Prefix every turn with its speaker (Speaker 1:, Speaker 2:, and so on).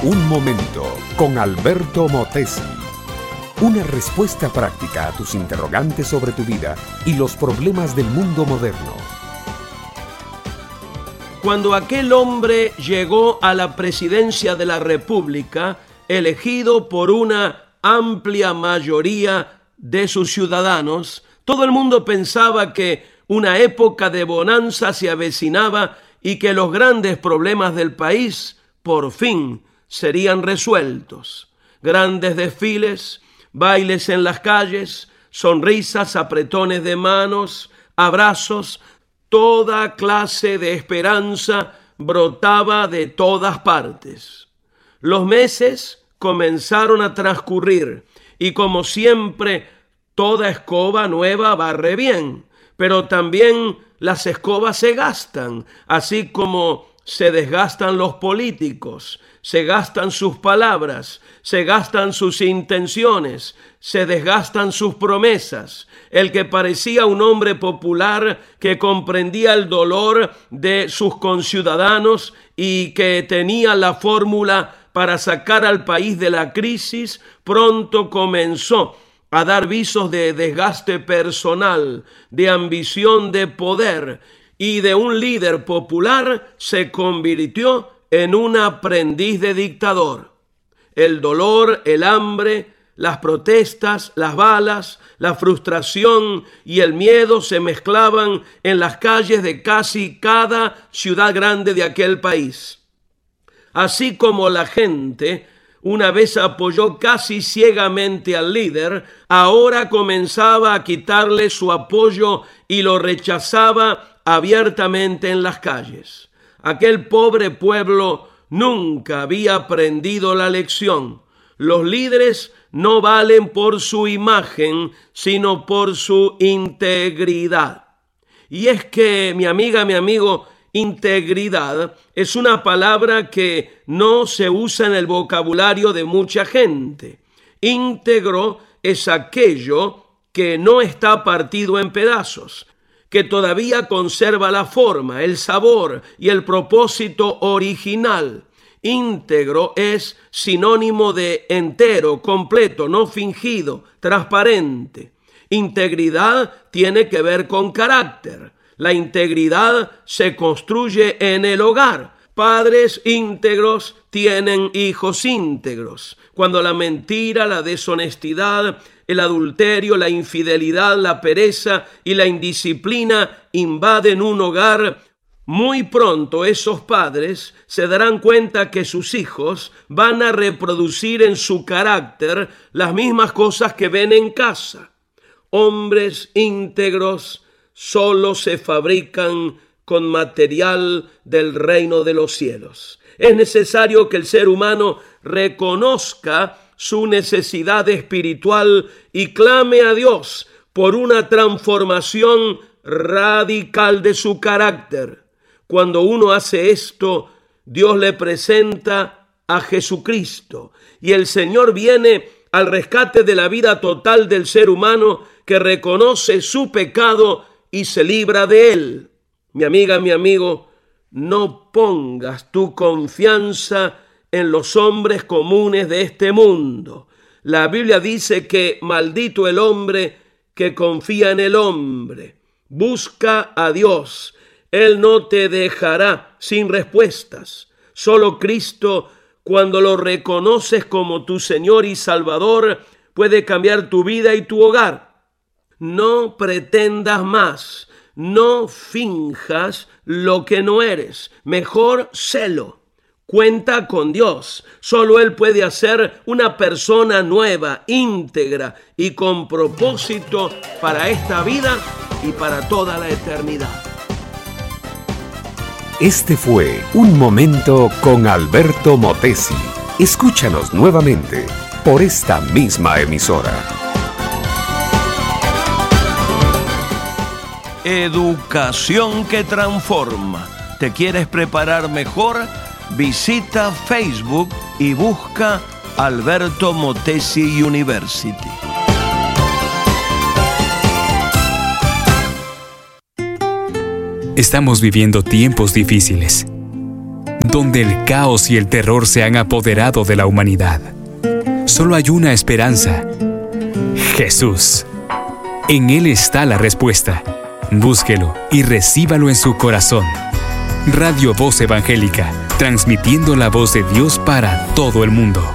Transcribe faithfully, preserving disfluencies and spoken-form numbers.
Speaker 1: Un momento con Alberto Motesi. Una respuesta práctica a tus interrogantes sobre tu vida y los problemas del mundo moderno.
Speaker 2: Cuando aquel hombre llegó a la presidencia de la República, elegido por una amplia mayoría de sus ciudadanos, todo el mundo pensaba que una época de bonanza se avecinaba y que los grandes problemas del país, por fin, serían resueltos. Grandes desfiles, bailes en las calles, sonrisas, apretones de manos, abrazos, toda clase de esperanza brotaba de todas partes. Los meses comenzaron a transcurrir y, como siempre, toda escoba nueva barre bien, pero también las escobas se gastan, así como se desgastan los políticos, se gastan sus palabras, se gastan sus intenciones, se desgastan sus promesas. El que parecía un hombre popular que comprendía el dolor de sus conciudadanos y que tenía la fórmula para sacar al país de la crisis, pronto comenzó a dar visos de desgaste personal, de ambición de poder, y de un líder popular se convirtió en un aprendiz de dictador. El dolor, el hambre, las protestas, las balas, la frustración y el miedo se mezclaban en las calles de casi cada ciudad grande de aquel país. Así como la gente una vez apoyó casi ciegamente al líder, ahora comenzaba a quitarle su apoyo y lo rechazaba abiertamente en las calles. Aquel pobre pueblo nunca había aprendido la lección. Los líderes no valen por su imagen, sino por su integridad. Y es que, mi amiga, mi amigo, integridad es una palabra que no se usa en el vocabulario de mucha gente. Íntegro es aquello que no está partido en pedazos, que todavía conserva la forma, el sabor y el propósito original. Íntegro es sinónimo de entero, completo, no fingido, transparente. Integridad tiene que ver con carácter. La integridad se construye en el hogar. Padres íntegros tienen hijos íntegros. Cuando la mentira, la deshonestidad, el adulterio, la infidelidad, la pereza y la indisciplina invaden un hogar, muy pronto esos padres se darán cuenta que sus hijos van a reproducir en su carácter las mismas cosas que ven en casa. Hombres íntegros solo se fabrican con material del reino de los cielos. Es necesario que el ser humano reconozca su necesidad espiritual y clame a Dios por una transformación radical de su carácter. Cuando uno hace esto, Dios le presenta a Jesucristo y el Señor viene al rescate de la vida total del ser humano que reconoce su pecado y se libra de él. Mi amiga, mi amigo, no pongas tu confianza en los hombres comunes de este mundo. La Biblia dice que maldito el hombre que confía en el hombre. Busca a Dios. Él no te dejará sin respuestas. Solo Cristo, cuando lo reconoces como tu Señor y Salvador, puede cambiar tu vida y tu hogar. No pretendas más, no finjas lo que no eres, mejor sélo. Cuenta con Dios, solo Él puede hacer una persona nueva, íntegra y con propósito para esta vida y para toda la eternidad.
Speaker 1: Este fue Un Momento con Alberto Motesi. Escúchanos nuevamente por esta misma emisora.
Speaker 2: Educación que transforma. ¿Te quieres preparar mejor? Visita Facebook y busca Alberto Motesi University.
Speaker 3: Estamos viviendo tiempos difíciles. donde el caos y el terror se han apoderado de la humanidad. Solo hay una esperanza: Jesús. En Él está la respuesta. Búsquelo y recíbalo en su corazón. Radio Voz Evangélica, transmitiendo la voz de Dios para todo el mundo.